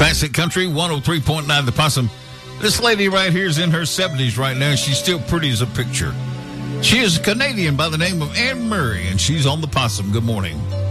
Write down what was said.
Classic Country 103.9 The Possum. This lady right here is in her 70s right now. She's still pretty as a picture. She is a Canadian by the name of Anne Murray, and she's on The Possum. Good morning.